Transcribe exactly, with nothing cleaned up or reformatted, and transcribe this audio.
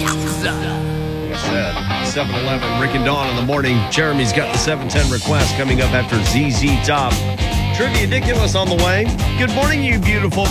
Like I said, seven eleven, Rick and Dawn in the morning. Jeremy's got the seven ten request coming up after Z Z Top. Trivia Ridiculous on the way. Good morning, you beautiful